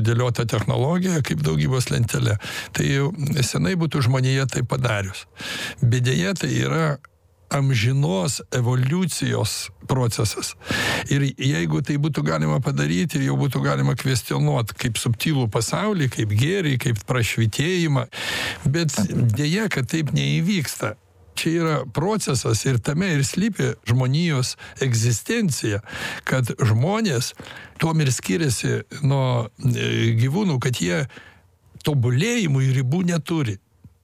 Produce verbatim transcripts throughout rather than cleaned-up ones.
dėliota technologija kaip daugybos lentelė. Tai jau senai būtų žmonija tai padarius. Bet deja, tai yra amžinos evoliucijos procesas. Ir jeigu tai būtų galima padaryti, jau būtų galima kvestionuoti kaip subtilų pasaulį, kaip gėrį, kaip prašvitėjimą. Bet deja, kad taip neįvyksta. Čia yra procesas ir tame ir slypi žmonijos egzistencija, kad žmonės tuom ir skiriasi nuo gyvūnų, kad jie tobulėjimui ribų neturi.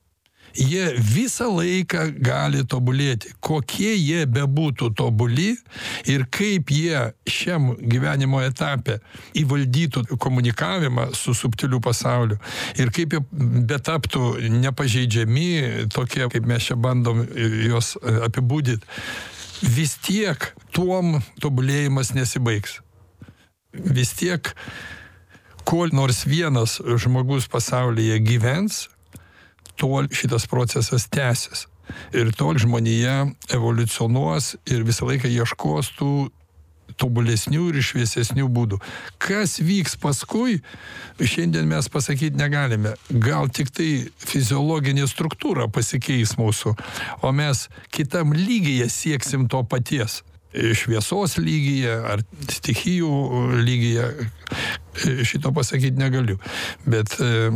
Jie visą laiką gali tobulėti, kokie jie bebūtų tobuli ir kaip jie šiam gyvenimo etape įvaldytų komunikavimą su subtiliu pasauliu ir kaip jie betaptų nepažeidžiami, tokie kaip mes čia bandom juos apibūdinti, vis tiek tuom tobulėjimas nesibaigs. Vis tiek, kol nors vienas žmogus pasaulyje gyvens, tol šitas procesas tęsis. Ir tol žmonija evoliucionuos ir visą laiką ieškos tų tobulesnių ir šviesesnių būdų. Kas vyks paskui, šiandien mes pasakyti negalime. Gal tik tai fiziologinė struktūra pasikeis mūsų, o mes kitam lygyje sieksim to paties. Šviesos lygyje ar stichijų lygyje, šito pasakyti negaliu. Bet e,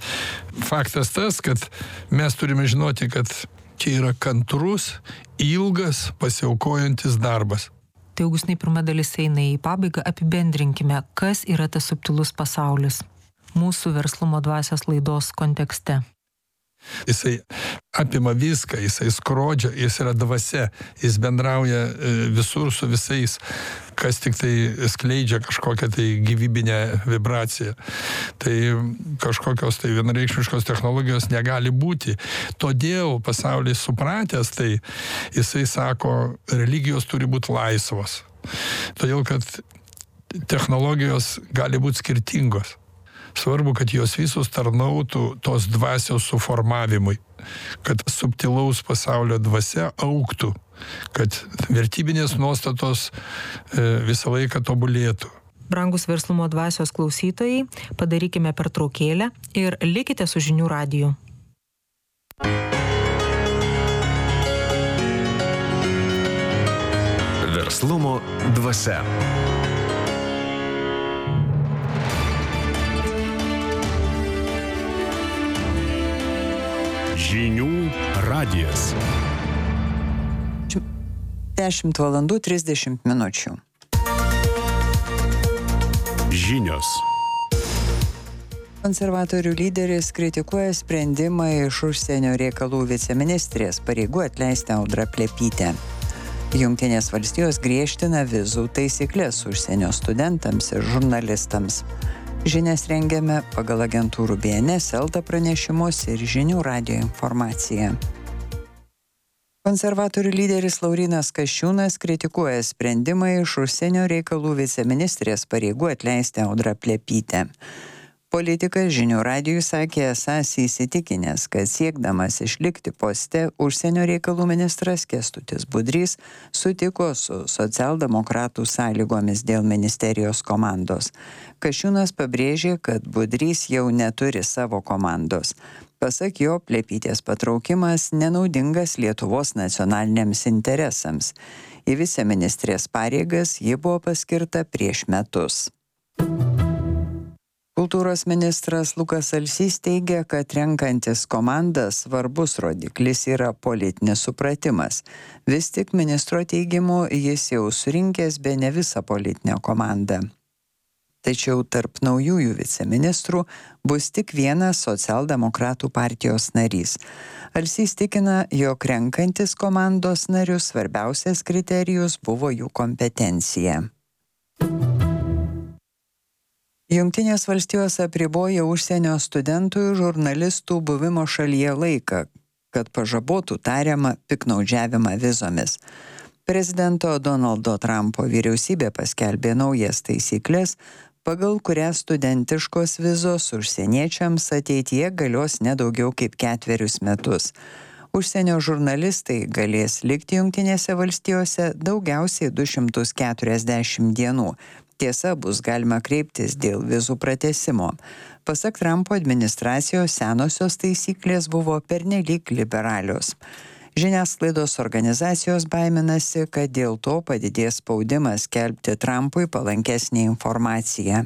faktas tas, kad mes turime žinoti, kad čia yra kantrus, ilgas, pasiaukojantis darbas. Tai Augustinai, pirma dalis eina į pabaigą, apibendrinkime, kas yra tas subtilus pasaulis mūsų verslumo dvasios laidos kontekste. Jisai apima viską, jisai skrodžia, jis yra dvasia, jis bendrauja visur su visais, kas tik tai skleidžia kažkokią tai gyvybinę vibraciją. Tai kažkokios tai vienareikšmiškos technologijos negali būti. Todėl pasaulis supratęs tai, jisai sako, religijos turi būti laisvos. Todėl, kad technologijos gali būti skirtingos. Svarbu, kad jos visos tarnautų tos dvasios suformavimui, kad subtilaus pasaulio dvasia augtų, kad vertybinės nuostatos e, visą laiką tobulėtų. Brangus verslumo dvasios klausytojai, padarykime pertraukėlę ir likite su Žinių radiju. Verslumo dvasia. Žinių radijas. dešimt valandų trisdešimt minučių. Žinios. Konservatorių lyderis kritikuoja sprendimą iš užsienio reikalų viceministrės pareigų atleisti Audrą Plepytę. Jungtinės valstijos griežtina vizų taisyklės užsienio studentams ir žurnalistams. Žinias rengiame pagal agentūrų B N S, Elta pranešimus ir Žinių radijo informaciją. Konservatorių lyderis Laurynas Kasčiūnas kritikuoja sprendimą iš užsienio reikalų viceministrės pareigų atleisti Audrą Plepytę. Politikas Žinių radijui sakė esąs įsitikinęs, kad siekdamas išlikti poste, užsienio reikalų ministras Kęstutis Budrys sutiko su socialdemokratų sąlygomis dėl ministerijos komandos. Kasčiūnas pabrėžė, kad Budrys jau neturi savo komandos. Pasak jo, Plepytės patraukimas nenaudingas Lietuvos nacionaliniams interesams. Į viceministrės pareigas ji buvo paskirta prieš metus. Kultūros ministras Lukas Alsys teigia, kad renkantis komandą svarbus rodiklis yra politinis supratimas. Vis tik ministro teigimu jis jau surinkęs bene visą politinę komandą. Tačiau tarp naujųjų viceministrų bus tik vienas socialdemokratų partijos narys. Alsys tikina, jog renkantis komandos narius svarbiausias kriterijus buvo jų kompetencija. Jungtinės valstijos apriboja užsienio studentų ir žurnalistų buvimo šalyje laiką, kad pažabotų tariamą piktnaudžiavimą vizomis. Prezidento Donaldo Trumpo vyriausybė paskelbė naujas taisyklės, pagal kurią studentiškos vizos užsieniečiams ateityje galios nedaugiau kaip ketverius metus. Užsienio žurnalistai galės likti Jungtinėse valstijose daugiausiai du šimtus keturiasdešimt dienų. Tiesa, bus galima kreiptis dėl vizų pratęsimo. Pasak Trumpo administracijos, senosios taisyklės buvo pernelyg liberalios. Žiniasklaidos organizacijos baiminasi, kad dėl to padidės spaudimas skelbti Trumpui palankesnį informaciją.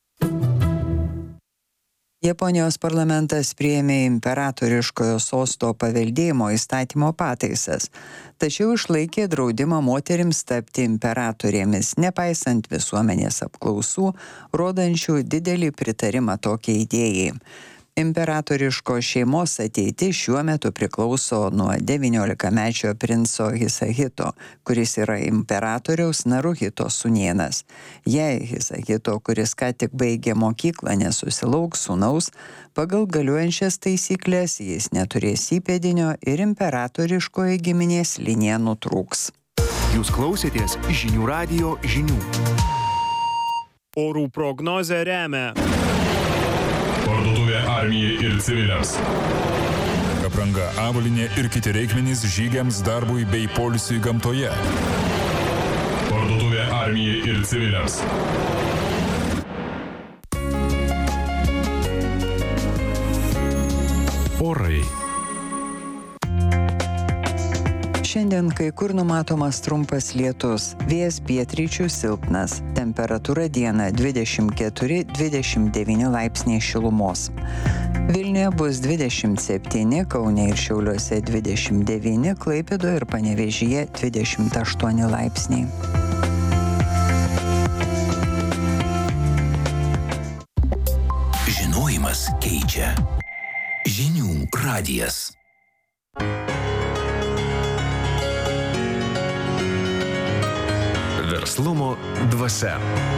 Japonijos parlamentas priėmė imperatoriškojo sosto paveldėjimo įstatymo pataisas, tačiau išlaikė draudimą moterims tapti imperatorėmis, nepaisant visuomenės apklausų, rodančių didelį pritarimą tokiai idėjai. Imperatoriškos šeimos ateitis šiuo metu priklauso nuo devyniolikmečio princo Hisahito, kuris yra imperatoriaus Naruhito sūnėnas. Jei Hisahito, kuris ką tik baigė mokyklą, nesusilauks sūnaus, pagal galiuojančias taisyklės jis neturės įpėdinio ir imperatoriškoji giminės linija nutrūks. Jūs klausėtės Žinių radijo žinių. Orų prognozę remia Parduotuvė armijai ir civiliams. Apranga, avalynė ir kiti reikmenys žygiams, darbui bei poilsiui gamtoje. Parduotuvė armijai ir civiliams. Orai. Šiandien kai kur numatomas trumpas lietus, vėjas pietryčių silpnas, temperatūra dieną dvidešimt keturi dvidešimt devyni laipsniai šilumos. Vilniuje bus dvidešimt septyni, Kaune ir Šiauliuose dvidešimt devyni, Klaipėdoje ir Panevėžyje dvidešimt aštuoni laipsniai. Žinojimas keičia. Žinių radijas. Verslumo dvasia.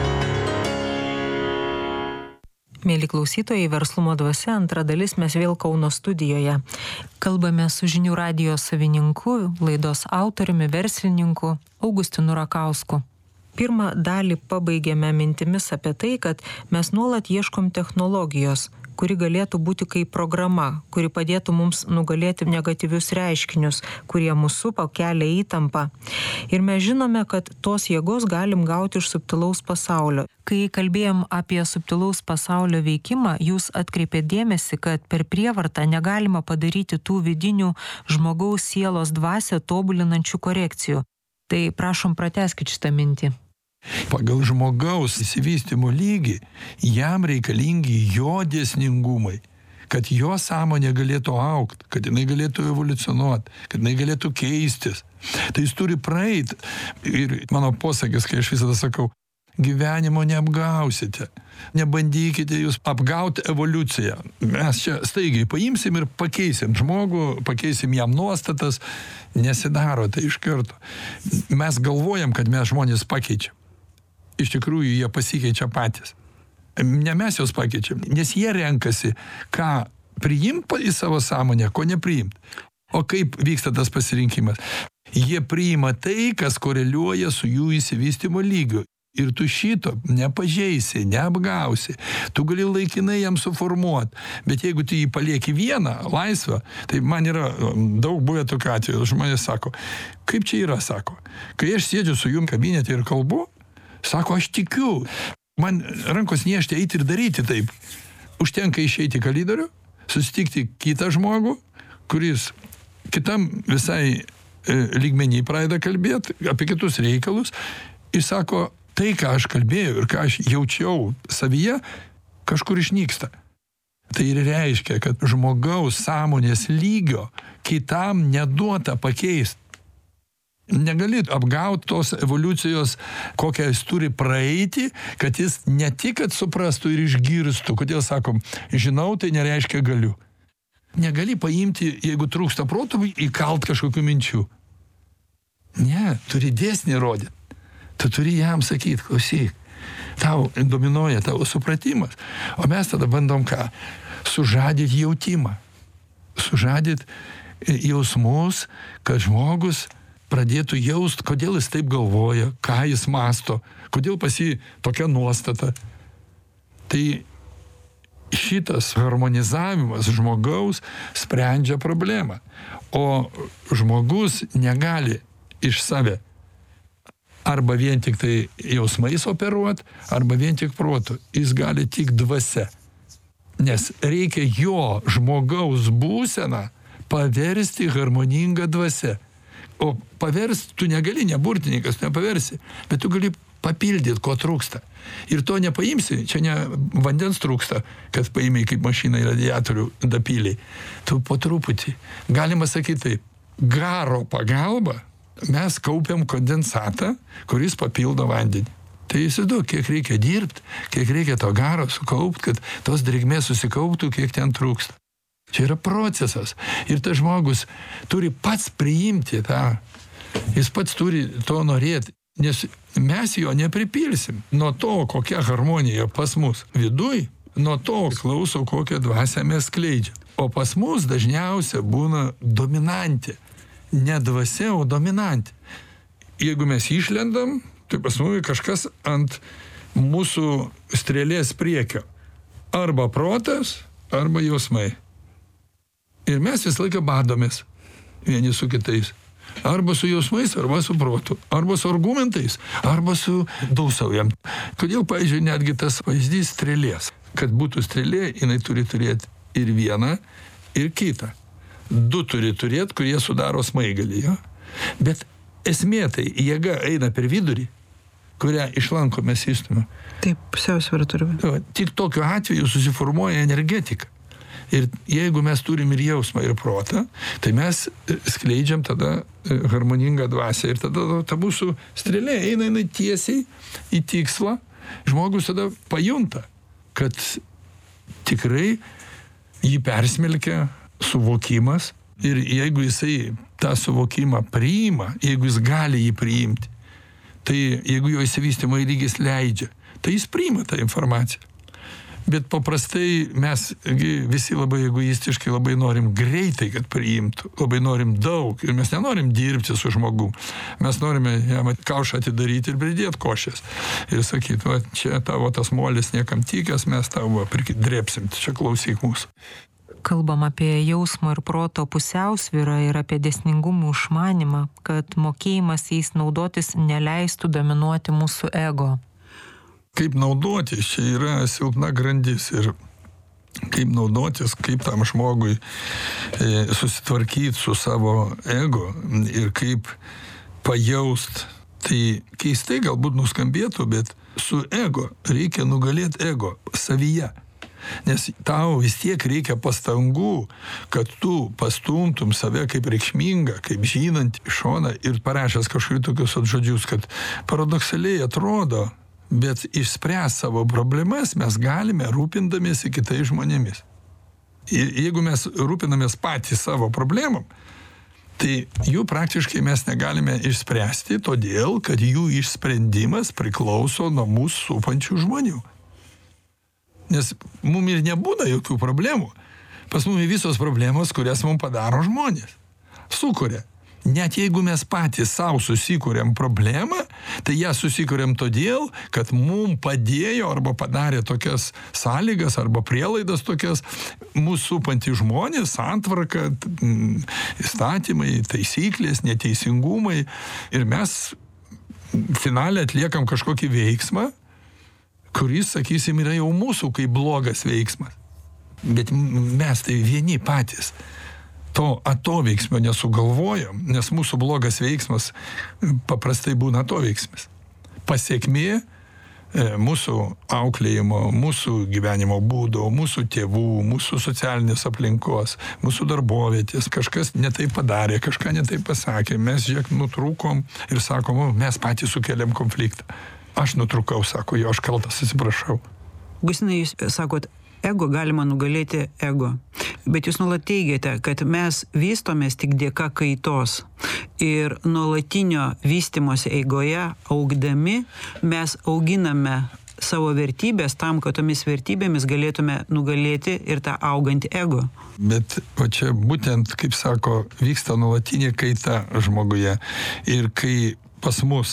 Mėly klausytojai, Verslumo dvasia, antra dalis, mes vėl Kauno studijoje. Kalbame su Žinių radijo savininku, laidos autoriumi, verslininku Augustinu Rakausku. Pirmą dalį pabaigėme mintimis apie tai, kad mes nuolat ieškom technologijos, kuri galėtų būti kaip programa, kuri padėtų mums nugalėti negatyvius reiškinius, kurie mūsų supa, kelia įtampą. Ir mes žinome, kad tos jėgos galim gauti iš subtilaus pasaulio. Kai kalbėjom apie subtilaus pasaulio veikimą, jūs atkreipėt dėmesį, kad per prievartą negalima padaryti tų vidinių žmogaus sielos dvasią tobulinančių korekcijų. Tai prašom, pratęskit šitą mintį. Pagal žmogaus įsivystymo lygį jam reikalingi jo dėsningumai, kad jo sąmonė galėtų augti, kad jinai galėtų evoliucionuoti, kad jinai galėtų keistis. Tai jis turi praeiti. Ir mano posakis, kai aš visada sakau, gyvenimo neapgausite. Nebandykite jūs apgauti evoliuciją. Mes čia staigiai paimsim ir pakeisim žmogų, pakeisim jam nuostatas. Nesidaro tai iš karto. Mes galvojam, kad mes žmonės pakeičiam. Iš tikrųjų, jie pasikeičia patys. Ne mes juos pakeičiam, nes jie renkasi, ką priimt į savo sąmonę, ko nepriimt. O kaip vyksta tas pasirinkimas? Jie priima tai, kas koreliuoja su jų įsivystymo lygiu. Ir tu šito nepažeisi, neapgausi. Tu gali laikinai jam suformuoti. Bet jeigu tu jį palieki vieną, laisvą, tai man yra daug buvę tokių atvejų. Žmonės sako, kaip čia yra, sako. Kai aš sėdžiu su jum kabinete ir kalbu, sako, aš tikiu. Man rankos niežti eiti ir daryti taip. Užtenka išeiti į kalidorių, susitikti kitą žmogų, kuris kitam visai lygmenį pradeda kalbėti apie kitus reikalus. Ir sako, tai, ką aš kalbėjau ir ką aš jaučiau savyje, kažkur išnyksta. Tai ir reiškia, kad žmogaus sąmonės lygio kitam neduota pakeisti. Negali apgauti tos evoliucijos, kokią jis turi praeiti, kad jis ne tik, kad suprastų ir išgirstų. Kodėl sakom, žinau, tai nereiškia galiu. Negali paimti, jeigu trūksta protų, įkalt kažkokių minčių. Ne, turi dėsnį rodyti. Tu turi jam sakyti, klausyk, tau dominuoja tavo supratimas. O mes tada bandom ką? Sužadyti jautimą. Sužadyti jausmus, kad žmogus pradėtų jaust, kodėl jis taip galvoja, ką jis masto, kodėl pas jį tokia nuostata. Tai šitas harmonizavimas žmogaus sprendžia problemą. O žmogus negali iš save arba vien tik tai jausmais operuot, arba vien tik protu. Jis gali tik dvasia. Nes reikia jo žmogaus būseną paversti harmoningą dvasia. O paversti tu negali, ne burtininkas, nepaversi, bet tu gali papildyti, ko trūksta. Ir to nepaimsi, čia ne vandens trūksta, kad paimai kaip mašina į radiatorių dapyliai. Tu po truputį. Galima sakyti taip, garo pagalba mes kaupiam kondensatą, kuris papildo vandenį. Tai įsivaizduok, kiek reikia dirbti, kiek reikia to garo sukaupti, kad tos drėgmės susikauptų, kiek ten trūksta. Čia yra procesas. Ir tas žmogus turi pats priimti tą. Jis pats turi to norėti. Nes mes jo nepripilsim. Nuo to, kokia harmonija pas mus viduj, nuo to klauso, kokią dvasią mes skleidžiam. O pas mus dažniausia būna dominantė. Ne dvasia, o dominantė. Jeigu mes išlendam, tai pas mus kažkas ant mūsų strėlės priekio. Arba protas, arba jausmai. Ir mes visą laiką badomės vieni su kitais. Arba su jausmais, arba su protu. Arba su argumentais, arba su dausaujam. Kodėl, pavyzdžiui, netgi tas pavyzdys strėlės. Kad būtų strėlė, jinai turi turėti ir vieną, ir kitą. Du turi turėti, kurie sudaro smaigalį. Jo? Bet esmė tai jėga eina per vidurį, kurią iš lanko mes įstumėm. Taip, pusiausvyrą turime. Tik tokiu atveju susiformuoja energetika. Ir jeigu mes turim ir jausmą, ir protą, tai mes skleidžiam tada harmoningą dvasią. Ir tada ta mūsų strėlė eina, eina tiesiai į tikslą. Žmogus tada pajunta, kad tikrai jį persmelkia suvokimas. Ir jeigu jisai tą suvokimą priima, jeigu jis gali jį priimti, tai jeigu jo įsivystymo lygis leidžia, tai jis priima tą informaciją. Bet paprastai mes visi labai egoistiškai labai norim greitai, kad priimtų. Labai norim daug. Ir mes nenorim dirbti su žmogum. Mes norime jam kaušą atidaryti ir pridėti košės. Ir sakyti, va, čia tavo tas molis niekam tikęs, mes tavo drėpsim. Čia klausyk mūsų. Kalbam apie jausmo ir proto pusiausvyrą ir apie dėsningumų išmanimą, kad mokėjimas jais naudotis neleistų dominuoti mūsų ego. Kaip naudotis, čia yra silpna grandis ir kaip naudotis, kaip tam žmogui e, susitvarkyti su savo ego ir kaip pajaust. Tai keistai galbūt nuskambėtų, bet su ego reikia nugalėti ego savyje. Nes tau vis tiek reikia pastangų, kad tu pastumtum save kaip reikšmingą, kaip žinant iš šoną ir parašęs kažkokius tokius žodžius, kad paradoksaliai atrodo, bet išspręs savo problemas mes galime rūpindamiesi kitais žmonėmis. Ir jeigu mes rūpinamės patys savo problemom, tai jų praktiškai mes negalime išspręsti, todėl, kad jų išsprendimas priklauso nuo mūsų supančių žmonių. Nes mums ir nebūna jokių problemų. Pas mums visos problemos, kurias mums padaro žmonės. Sukuria. Net jeigu mes patys savo susikūrėm problemą, tai ją susikūrėm todėl, kad mums padėjo arba padarė tokias sąlygas arba prielaidas tokias mūsų supantys žmonės, santvarka, įstatymai, taisyklės, neteisingumai. Ir mes finale atliekam kažkokį veiksmą, kuris, sakysim, yra jau mūsų kaip blogas veiksmas. Bet mes tai vieni patys. To atoveiksmio nesugalvojam, nes mūsų blogas veiksmas paprastai būna atoveiksmis. Pasiekmė e, mūsų auklėjimo, mūsų gyvenimo būdo, mūsų tėvų, mūsų socialinės aplinkos, mūsų darbovietės, kažkas netai padarė, kažką netai pasakė, mes žiūrėk nutrūkom ir sakom, mes patys sukeliam konfliktą. Aš nutrūkau, sako, jo, aš kaltas, atsiprašau. Augustinai, jūs sakot, ego galima nugalėti ego. Bet jūs nuolat teigiate, kad mes vystomės tik dėka kaitos. Ir nuolatinio vystymosi eigoje augdami mes auginame savo vertybės tam, kad tomis vertybėmis galėtume nugalėti ir tą augantį ego. Bet o čia būtent, kaip sako, vyksta nuolatinė kaita žmoguje. Ir kai pas mus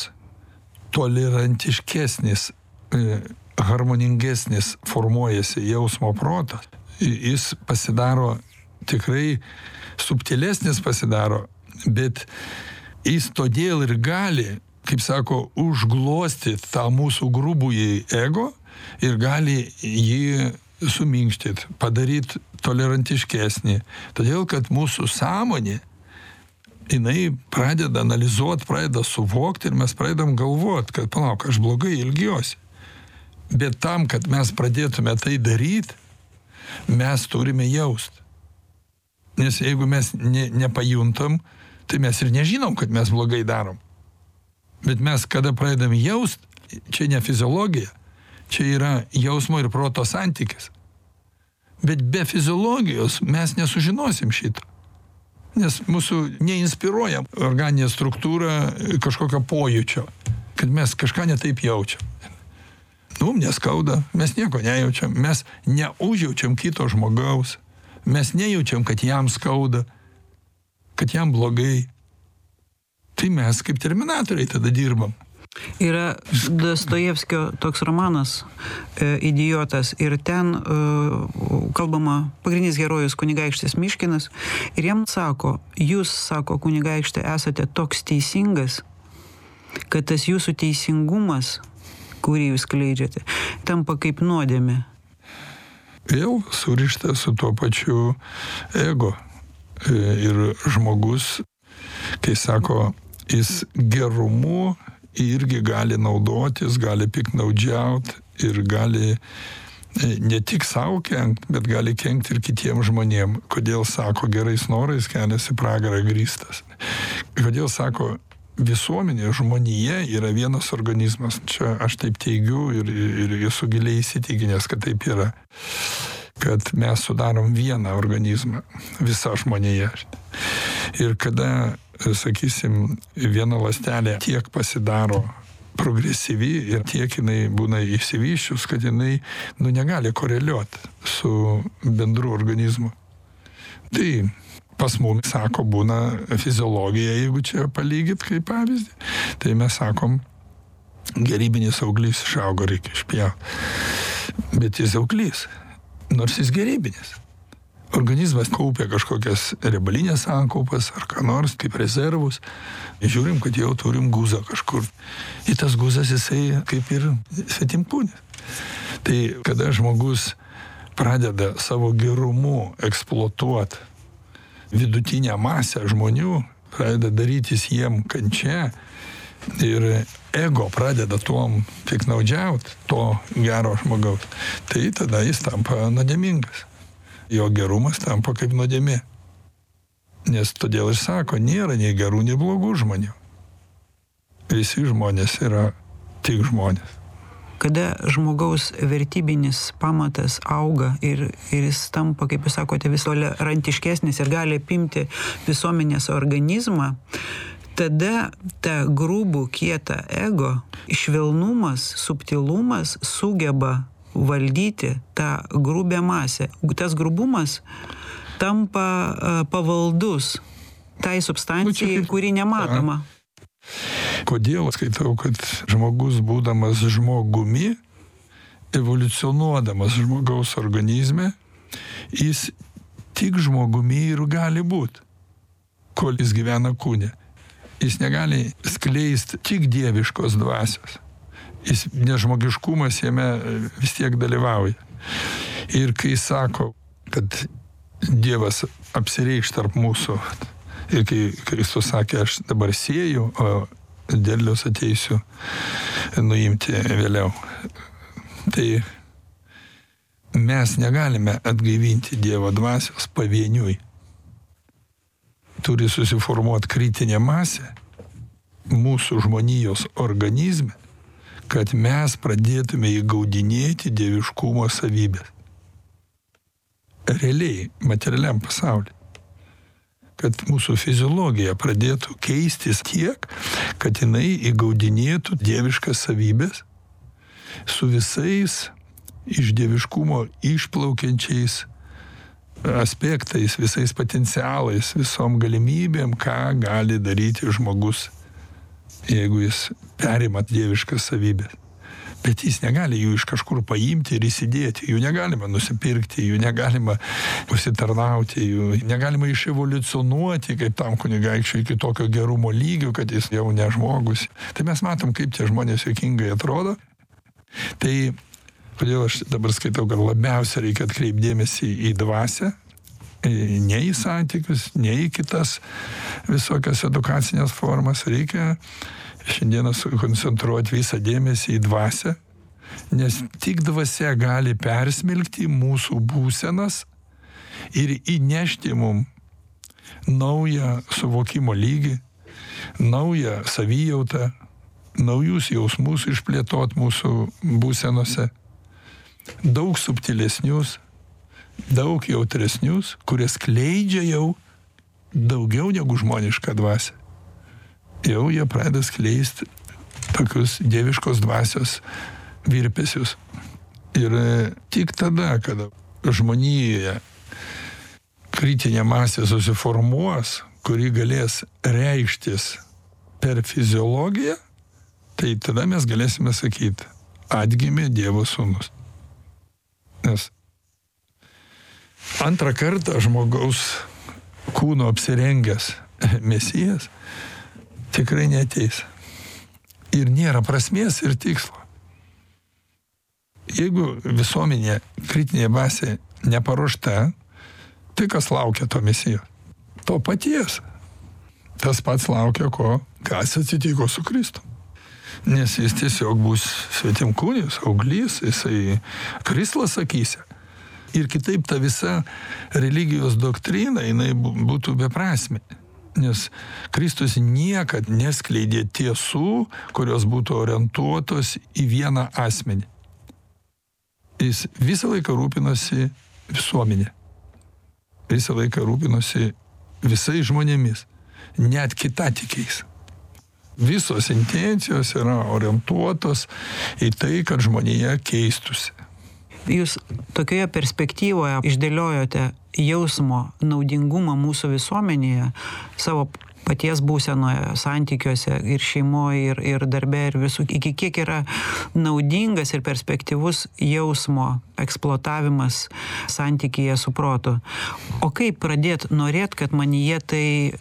tolerantiškesnis, e, harmoningesnis formuojasi jausmo protas, jis pasidaro tikrai subtilesnis pasidaro, bet jis todėl ir gali kaip sako, užglostyti tą mūsų grubųjį ego ir gali jį suminkštyti, padaryti tolerantiškesnį. Todėl, kad mūsų sąmonė, jinai pradeda analizuoti, pradeda suvokti ir mes pradedam galvoti, kad palauk, aš blogai ilgiuosi. Bet tam, kad mes pradėtume tai daryti, mes turime jausti. Nes jeigu mes ne, nepajuntam, tai mes ir nežinom, kad mes blogai darom. Bet mes, kada pradedam jaust, čia ne fiziologija, čia yra jausmo ir proto santykis. Bet be fiziologijos mes nesužinosim šito. Nes mūsų neinspiruoja organinė struktūra kažkokio pojūčio, kad mes kažką netaip jaučiam. Mums neskauda, mes nieko nejaučiam, mes neužjaučiam kito žmogaus, mes nejaučiam, kad jam skauda, kad jam blogai. Tai mes kaip terminatoriai tada dirbam. Yra Dostojevskio toks romanas e, Idiotas ir ten e, kalbama pagrindinis herojus kunigaikštis Miškinas ir jam sako, jūs, sako kunigaikštė, esate toks teisingas, kad tas jūsų teisingumas, kurį jūs skleidžiate, tampa kaip nuodėmė. Vėl surišta su tuo pačiu ego. Ir žmogus, kai sako, jis gerumu irgi gali naudotis, gali piktnaudžiauti ir gali ne tik savo kenkt, bet gali kenkt ir kitiem žmonėm. Kodėl sako, gerais norais kelias į pragarą grįstas. Kodėl sako, visuomenė, žmonija yra vienas organizmas. Čia aš taip teigiu ir, ir esu giliai įsitikinęs, kad taip yra. Kad mes sudarom vieną organizmą, visa žmonija. Ir kada, sakysim, viena ląstelė tiek pasidaro progresyvi ir tiek jinai būna išsivyščius, kad jinai nu, negali koreliuoti su bendru organizmu. Tai pas mumis, sako, būna fiziologija, jeigu čia palygyt kaip pavyzdį, tai mes sakom, gerybinis auglys išaugo, reikia išpjauti. Bet jis auglys, nors jis gerybinis. Organizmas kaupia kažkokias riebalinės sankaupas ar ką nors, kaip rezervus. Žiūrim, kad jau turim guzą kažkur. Ir tas guzas jisai kaip ir svetimkūnis. Tai kada žmogus pradeda savo gerumu eksploatuoti vidutinę masę žmonių, pradeda darytis jiem kančia ir ego pradeda tuom piktnaudžiaut, to gero žmogaus, tai tada jis tampa nuodėmingas. Jo gerumas tampa kaip nuodėmė. Nes todėl ir sako, nėra nei gerų, nei blogų žmonių. Visi žmonės yra tik žmonės. Kada žmogaus vertybinis pamatas auga ir, ir jis tampa, kaip jūs sakote, vis tolerantiškesnis ir gali apimti visuomenės organizmą, tada tą grubų, kietą ego, švelnumas, subtilumas sugeba valdyti tą grubę masę. Tas grubumas tampa uh, pavaldus tai substancijai, nu, kuri nematoma. Kodėl skaitau, kad žmogus būdamas žmogumi, evoliucionuodamas žmogaus organizme, jis tik žmogumi ir gali būti, kol jis gyvena kūne. Jis negali skleisti tik dieviškos dvasios. Jis nežmogiškumas jame vis tiek dalyvauja. Ir kai sako, kad Dievas apsireikš tarp mūsų, ir kai Kristus sakė, aš dabar sėju, o derlius ateisiu nuimti vėliau, tai mes negalime atgaivinti Dievo dvasios pavieniui. Turi susiformuoti kritinė masė mūsų žmonijos organizme, kad mes pradėtume įgaudinėti dieviškumo savybės. Realiai, materialiam pasauliu. Kad mūsų fiziologija pradėtų keistis tiek, kad jinai įgaudinėtų dieviškas savybės su visais iš dieviškumo išplaukiančiais aspektais, visais potencialais, visom galimybėm, ką gali daryti žmogus, jeigu jis perima dieviškas savybės. Bet jis negali jų iš kažkur paimti ir įsidėti. Jų negalima nusipirkti, jų negalima užsitarnauti, jų negalima iševoliucionuoti kaip tam kunigaikščiui iki tokio gerumo lygio, kad jis jau ne žmogus. Tai mes matom, kaip tie žmonės juokingai atrodo. Tai kodėl aš dabar skaitau, kad labiausiai reikia atkreipti dėmesį į dvasią, ne į santykius, ne į kitas visokias edukacinės formas. Reikia šiandieną sukoncentruoti visą dėmesį į dvasią, nes tik dvasia gali persmelkti mūsų būsenas ir įnešti mum naują suvokimo lygį, naują savijautą, naujus jausmus išplėtot mūsų būsenose, daug subtilesnius, daug jautresnius, kurie skleidžia jau daugiau negu žmonišką dvasią. Jau jie pradeda skleisti tokius dieviškos dvasios virpesius. Ir tik tada, kada žmonijoje kritinė masė susiformuos, kuri galės reikštis per fiziologiją, tai tada mes galėsime sakyti, atgimė Dievo sūnus. Nes antrą kartą žmogaus kūno apsirengęs Mesijas tikrai neateis. Ir nėra prasmės ir tikslo. Jeigu visuomenė kritinė masė neparuošta, tai kas laukia to Mesijo? To paties. Tas pats laukia ko? Kas atsitiko su Kristum. Nes jis tiesiog bus svetimkūnis, auglys, jisai krislas akyse. Ir kitaip ta visa religijos doktrina, jinai būtų beprasmė. Nes Kristus niekad neskleidė tiesų, kurios būtų orientuotos į vieną asmenį. Jis visą laiką rūpinosi visuomenė. Visą laiką rūpinosi visais žmonėmis, net kitatikiais. Visos intencijos yra orientuotos į tai, kad žmonėje keistųsi. Jūs tokioje perspektyvoje išdėliojote jausmo naudingumą mūsų visuomenėje, savo paties būsenoje, santykiuose ir šeimoje, ir, ir darbe, ir visų, iki kiek yra naudingas ir perspektyvus jausmo eksploatavimas santykyje su protu. O kaip pradėti norėti, kad manyje tai,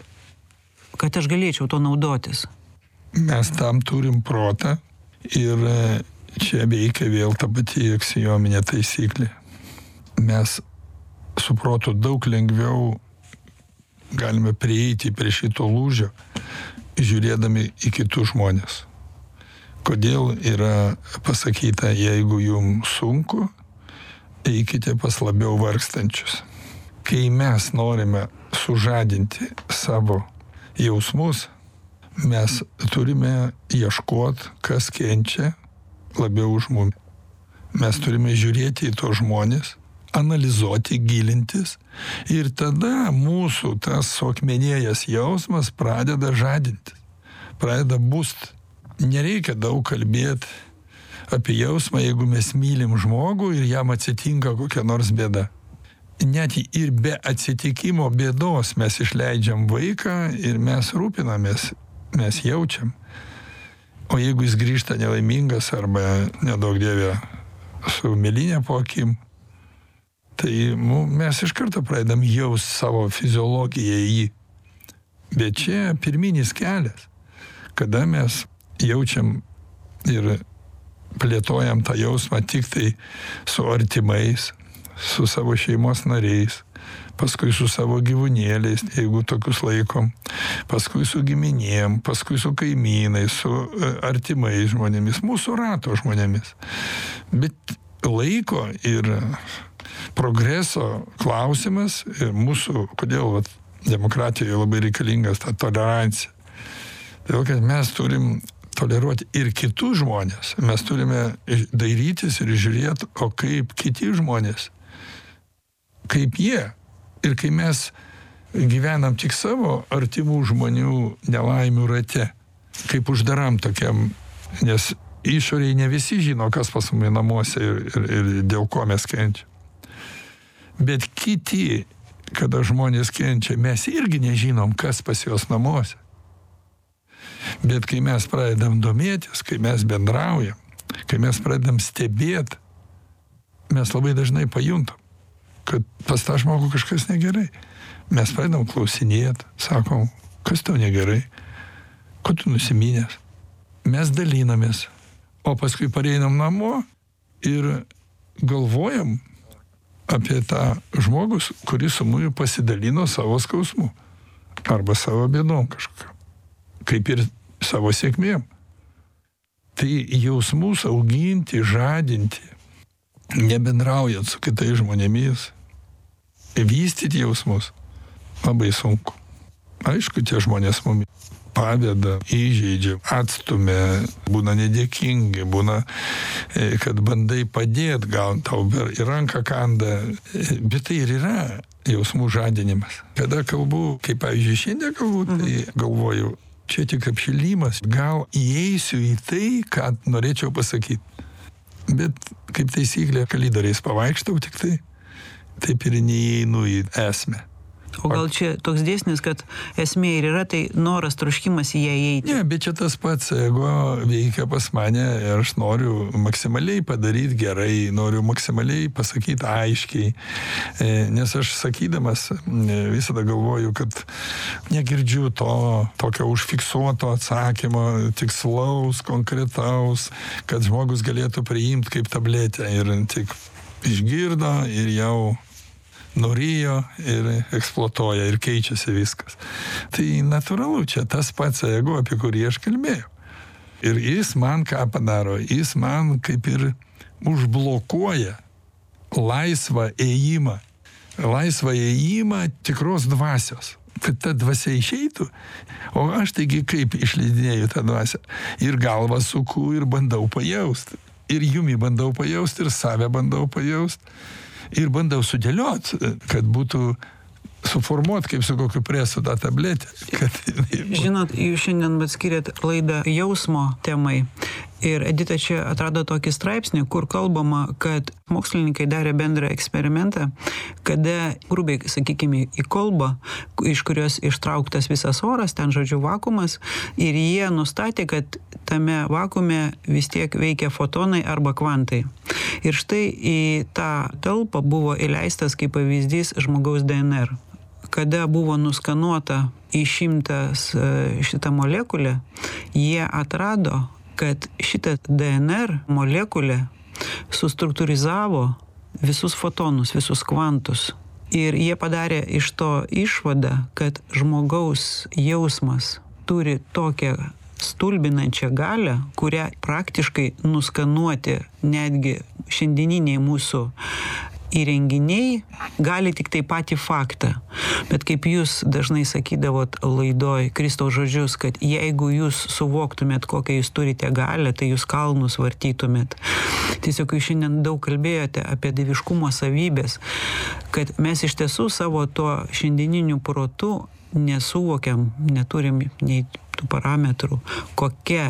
kad aš galėčiau to naudotis? Mes tam turim protą ir čia veikia vėl ta pati aksiominė taisyklė. Mes su protu daug lengviau galime prieiti prie šito lūžio, žiūrėdami į kitus žmonės. Kodėl yra pasakyta, jeigu jums sunku, eikite pas labiau vargstančius. Kai mes norime sužadinti savo jausmus, mes turime ieškoti, kas kenčia labiau už mumi. Mes turime žiūrėti į tos žmonės, analizuoti, gilintis ir tada mūsų tas suakmenėjęs jausmas pradeda žadintis, pradeda bust. Nereikia daug kalbėti apie jausmą, jeigu mes mylim žmogų ir jam atsitinka kokia nors bėda. Net ir be atsitikimo bėdos mes išleidžiam vaiką ir mes rūpinamės, mes jaučiam. O jeigu jis grįžta nelaimingas arba nedaug dievė su mėlynė po akim, tai nu, mes iš karto pradedam jaust savo fiziologiją į jį. Bet čia pirminis kelias, kada mes jaučiam ir plėtojam tą jausmą tik tai su artimais, su savo šeimos nariais, paskui su savo gyvūnėliais, jeigu tokius laikom, paskui su giminėm, paskui su kaimynais, su artimais žmonėmis, mūsų rato žmonėmis. Bet laiko ir progreso klausimas ir mūsų, kodėl vat, demokratijoje labai reikalingas ta tolerancija. Todėl, kad mes turim toleruoti ir kitus žmonės. Mes turime dairytis ir žiūrėti, o kaip kiti žmonės, kaip jie. Ir kai mes gyvenam tik savo artimų žmonių nelaimių rate, kaip uždaram tokiam, nes išoriai ne visi žino, kas pas mumi namuose ir, ir, ir dėl ko mes kenčiam. Bet kiti, kada žmonės kenčia, mes irgi nežinom, kas pas juos namuose. Bet kai mes pradedam domėtis, kai mes bendraujam, Kai mes pradedam stebėti, mes labai dažnai pajuntam, kad pas tą žmogų kažkas negerai. Mes pradedam klausinėti, sakom, kas tau negerai, ko tu nusiminęs. Mes dalinamės, o paskui pareinam namo ir galvojam apie tą žmogus, kuris su mumis pasidalino savo skausmu arba savo bėdom kažkokiu, kaip ir savo sėkmėm. Tai jausmus auginti, žadinti, nebendraujant su kitais žmonėmis, vystyti jausmus labai sunku. Aišku, tie žmonės mumis paveda, įžeidžia, atstumia, būna nedėkingi, būna, kad bandai padėti, gal tau į ranką kanda, bet tai ir yra jausmų žadinimas. Kada kalbu, kaip pavyzdžiui šiandien kalbu, tai galvoju, čia tik apšilimas, gal įeisiu į tai, ką norėčiau pasakyti. Bet kaip taisyklė, kalidoriais pavaikštau tik tai, taip ir neįeinu į esmę. O gal čia toks dėsnis, kad esmė ir yra tai noras, troškimas į ją įeiti? Ne, bet čia tas pats ego veikia pas mane ir aš noriu maksimaliai padaryti gerai, noriu maksimaliai pasakyti aiškiai, nes aš sakydamas visada galvoju, kad negirdžiu to tokio užfiksuoto atsakymo, tikslaus, konkretaus, kad žmogus galėtų priimti kaip tabletę ir tik išgirdo ir jau norėjo ir eksploatuoja ir keičiasi viskas. Tai natūralu, čia tas pats ego, apie kurį aš kalbėjau. Ir jis man ką padaro, jis man kaip ir užblokuoja laisvą ėjimą, laisvą ėjimą tikros dvasios, kad ta dvasia išeitų, o aš taigi kaip išleidinėjau tą dvasią. Ir galvą suku ir bandau pajausti, ir jumi bandau pajausti, ir save bandau pajausti. Ir bandau sudėliot, kad būtų suformuot kaip su kokiu presu tą tabletę. Kad... Žinot, jūs šiandien atskiriat laidą jausmo temai. Ir Edita čia atrado tokį straipsnį, kur kalbama, kad mokslininkai darė bendrą eksperimentą, kada grubiai, sakykime, į kolbą, iš kurios ištrauktas visas oras, ten žodžiu vakuumas, ir jie nustatė, kad tame vakuume vis tiek veikia fotonai arba kvantai. Ir štai į tą talpą buvo įleistas kaip pavyzdys žmogaus D N R. Kada buvo nuskanuota išimtas šitą molekulę, jie atrado, kad šitą D N R molekulę sustruktūrizavo visus fotonus, visus kvantus. Ir jie padarė iš to išvadą, kad žmogaus jausmas turi tokią stulbinančią galią, kurią praktiškai nuskanuoti netgi šiandieniniai mūsų įrenginiai gali tik tai patį faktą. Bet kaip jūs dažnai sakydavot laidoj Kristaus žodžius, kad jeigu jūs suvoktumėt, kokią jūs turite galią, tai jūs kalnus vartytumėt. Tiesiog jūs šiandien daug kalbėjote apie dieviškumo savybės, kad mes iš tiesų savo tuo šiandieniniu protu nesuvokiam, neturim nei tų parametrų, kokia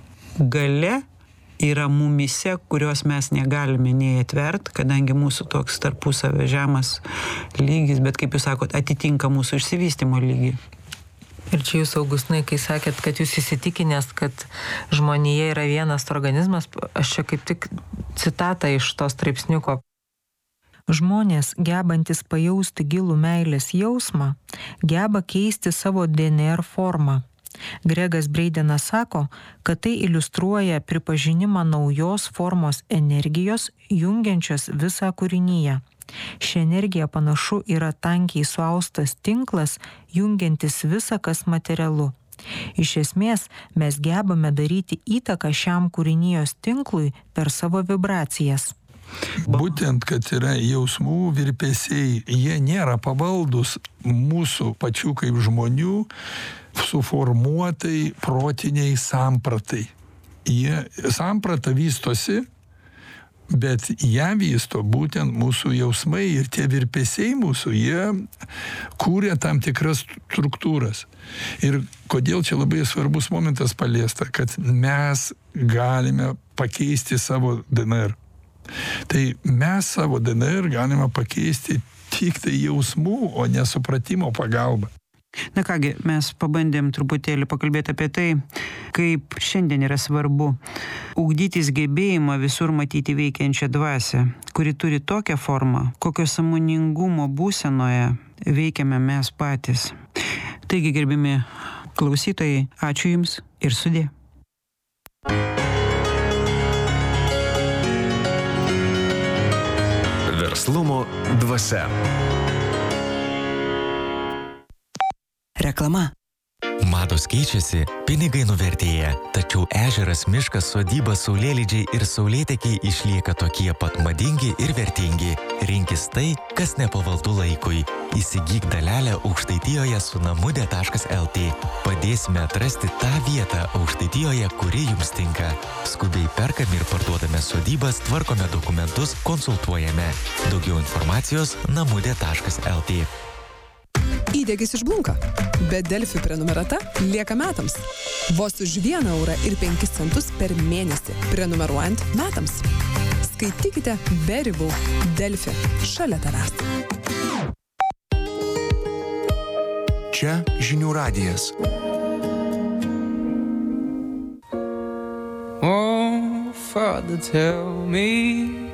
galia yra mumise, kurios mes negalime nei atvert, kadangi mūsų toks tarpusavio žemas lygis, bet kaip jūs sakot, atitinka mūsų išsivystymo lygį. Ir čia jūs, Augustinai, kai sakėt, kad jūs įsitikinęs, kad žmonija yra vienas organizmas, aš čia kaip tik citatą iš to straipsniuko. Žmonės, gebantis pajausti gilų meilės jausmą, geba keisti savo D N R formą. Gregas Breidenas sako, kad tai iliustruoja pripažinimą naujos formos energijos, jungiančios visą kūrinyje. Ši energija panašu yra tankiai suaustas tinklas, jungiantis visą, kas materialu. Iš esmės, mes gebame daryti įtaką šiam kūrinijos tinklui per savo vibracijas. Būtent, kad yra jausmų virpesiai, jie nėra pavaldus mūsų pačių kaip žmonių suformuotai protiniai sampratai. Jie samprata vystosi, bet ją vysto būtent mūsų jausmai ir tie virpesiai mūsų, jie kūrė tam tikras struktūras. Ir kodėl čia labai svarbus momentas paliesta, kad mes galime pakeisti savo D N R. Tai mes savo D N R galime pakeisti tik tai jausmų, o ne supratimo pagalba. Na kągi, mes pabandėm truputėlį pakalbėti apie tai, kaip šiandien yra svarbu ugdytis gebėjimą visur matyti veikiančią dvasią, kuri turi tokią formą, kokio sąmoningumo būsenoje veikiame mes patys. Taigi, gerbiami klausytojai, ačiū Jums ir sudie. Verslumo dvasia. Reklama. Mados keičiasi, pinigai nuvertėja, tačiau ežeras, miškas, sodyba, saulėlydžiai ir saulėtekiai išlieka tokie pat madingi ir vertingi. Rinkis tai, kas nepavaldu laikui. Įsigyk dalelę Aukštaitijoje su namude taškas el tė. Padėsime atrasti tą vietą Aukštaitijoje, kuri jums tinka. Skubiai perkame ir parduodame sodybas, tvarkome dokumentus, konsultuojame. Daugiau informacijos namude taškas el tė. Įdegis išblunka, bet Delfi prenumerata lieka metams. Vos už vieną eurą ir penkis centus per mėnesį, prenumeruojant metams. Skaitykite be ribų. Delfi šalia tavęs. Čia Žinių radijas. Oh, Father, tell me